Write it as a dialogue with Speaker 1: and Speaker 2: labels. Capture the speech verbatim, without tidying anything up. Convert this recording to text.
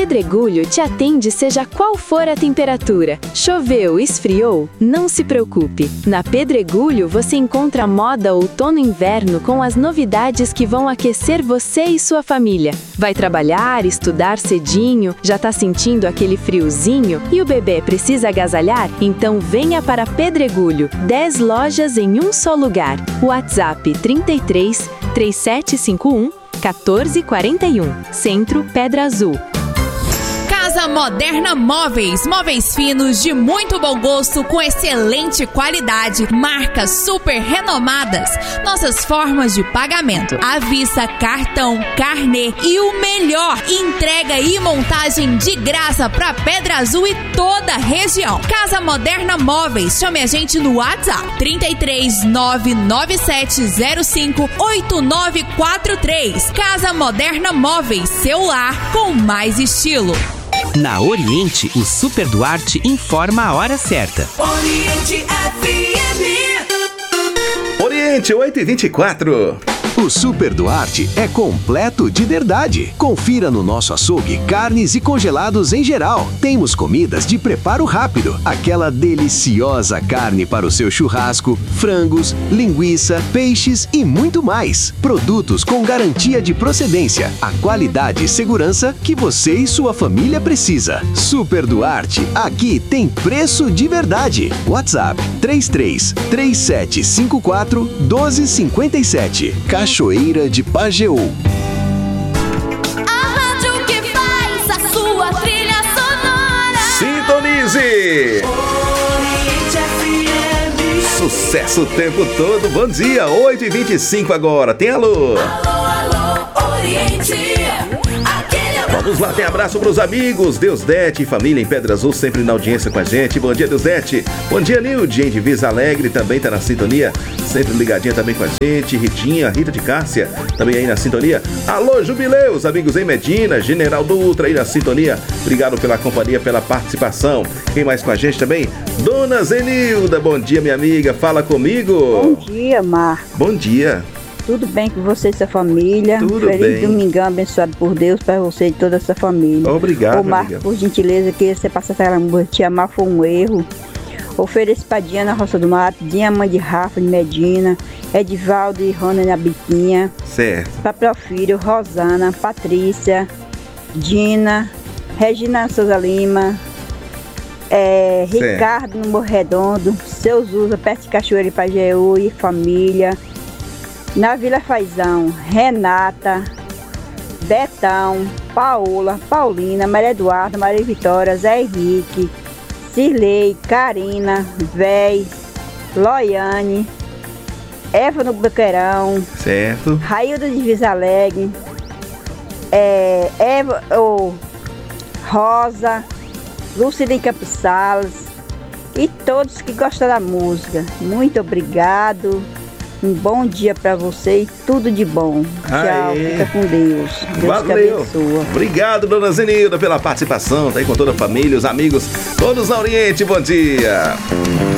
Speaker 1: Pedregulho te atende seja qual for a temperatura. Choveu, esfriou? Não se preocupe. Na Pedregulho você encontra moda outono-inverno com as novidades que vão aquecer você e sua família. Vai trabalhar, estudar cedinho, já tá sentindo aquele friozinho e o bebê precisa agasalhar? Então venha para Pedregulho. dez lojas em um só lugar. WhatsApp trinta e três, trinta e sete cinquenta e um, quatorze quarenta e um. Centro Pedra Azul.
Speaker 2: Casa Moderna Móveis, móveis finos de muito bom gosto com excelente qualidade, marcas super renomadas, nossas formas de pagamento, à vista, cartão, carnê e o melhor, entrega e montagem de graça para Pedra Azul e toda a região. Casa Moderna Móveis, chame a gente no WhatsApp trinta e três, nove nove sete zero cinco, oito nove quatro três. Casa Moderna Móveis, seu lar com mais estilo.
Speaker 3: Na Oriente, o Super Duarte informa a hora certa.
Speaker 4: Oriente F M.
Speaker 5: Oriente, oito e vinte e quatro.
Speaker 6: O Super Duarte é completo de verdade. Confira no nosso açougue carnes e congelados em geral. Temos comidas de preparo rápido, aquela deliciosa carne para o seu churrasco, frangos, linguiça, peixes e muito mais. Produtos com garantia de procedência, a qualidade e segurança que você e sua família precisa. Super Duarte, aqui tem preço de verdade. WhatsApp três três, três sete cinco quatro, um dois cinco sete. Cachoeira de Pajeú.
Speaker 4: A rádio que faz a sua trilha sonora.
Speaker 5: Sintonize!
Speaker 4: Oriente F M.
Speaker 5: Sucesso o tempo todo. Bom dia, oito e vinte e cinco agora. Tem alô?
Speaker 4: Alô, alô, Oriente.
Speaker 5: Vamos lá, tem abraço pros amigos. Deusdete e família em Pedra Azul, sempre na audiência com a gente. Bom dia, Deusdete. Bom dia, Nilde, em Divisa Alegre, também tá na sintonia, sempre ligadinha também com a gente. Ritinha, Rita de Cássia, também aí na sintonia. Alô, Jubileus, amigos em Medina, General Dutra aí na sintonia. Obrigado pela companhia, pela participação. Quem mais com a gente também? Dona Zenilda, bom dia, minha amiga, fala comigo.
Speaker 7: Bom dia, Mar.
Speaker 5: Bom dia.
Speaker 7: Tudo bem com você e sua família?
Speaker 5: Tudo
Speaker 7: Feliz
Speaker 5: bem.
Speaker 7: Domingão abençoado por Deus para você e toda essa família.
Speaker 5: Obrigado,
Speaker 7: Ô, Marco,
Speaker 5: amiga.
Speaker 7: por gentileza, que você passa aquela música, te amar foi um erro. Ofereço pra Diana Roça do Mato, Dinha mãe de Rafa de Medina, Edivaldo e Rona na Biquinha.
Speaker 5: Certo.
Speaker 7: Pra Profírio, Rosana, Patrícia, Dina, Regina Souza Lima, é, Ricardo no Morro Redondo, Seu Zusa, perto de Cachoeira de Pajeú e família. Na Vila Fazão, Renata, Betão, Paola, Paulina, Maria Eduarda, Maria Vitória, Zé Henrique, Cirlei, Karina, Véi, Loiane, Eva no Boqueirão,
Speaker 5: certo.
Speaker 7: Railda de Divisa Alegre, é, Eva, oh, Rosa, Lúcia de Campos Salas e todos que gostam da música. Muito obrigado. Um bom dia pra você e tudo de bom. Tchau,
Speaker 5: Aê.
Speaker 7: fica com Deus. Deus
Speaker 5: Valeu.
Speaker 7: te abençoa.
Speaker 5: Obrigado, Dona Zenilda, pela participação. Tá aí com toda a família, os amigos, todos na Oriente. Bom dia.